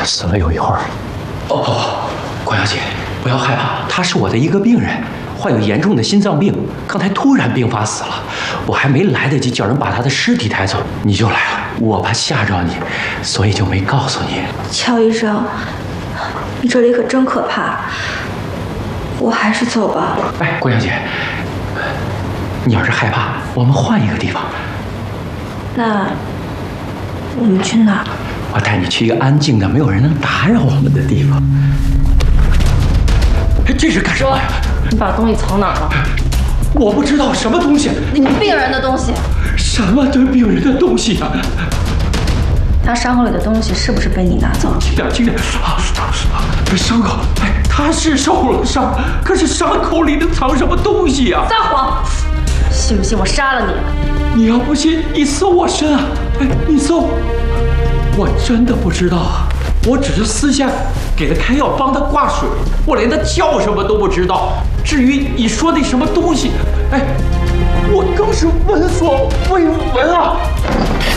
死了有一会儿。 哦，关小姐，不要害怕，他是我的一个病人，患有严重的心脏病，刚才突然病发死了，我还没来得及叫人把他的尸体抬走，你就来了，我怕吓着你，所以就没告诉你。 乔医生，你这里可真可怕，我还是走吧。 哎，关小姐，你要是害怕，我们换一个地方。 那我们去哪儿？ 我带你去一个安静的、没有人能打扰我们的地方。这是干什么呀？ 你把东西藏哪儿了？ 我不知道什么东西。 你病人的东西。 什么对病人的东西啊？ 他伤口里的东西是不是被你拿走了？ 轻点啊！伤口，哎，他是受了伤，可是伤口里能藏什么东西呀？ 撒谎！信不信我杀了你？ 你要不信，你搜我身啊！哎，你搜。我真的不知道啊，我只是私下给他开药，帮他挂水，我连他叫什么都不知道。至于你说那什么东西，哎，我更是闻所未闻啊！